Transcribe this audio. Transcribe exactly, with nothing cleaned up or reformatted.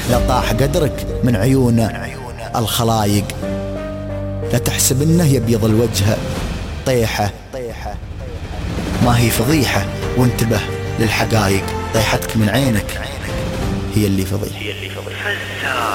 لا طاح قدرك من عيون الخلايق، لا تحسب انه يبيض الوجه طيحة، ما هي فضيحة وانتبه للحقايق، طيحتك من عينك هي اللي فضيحة.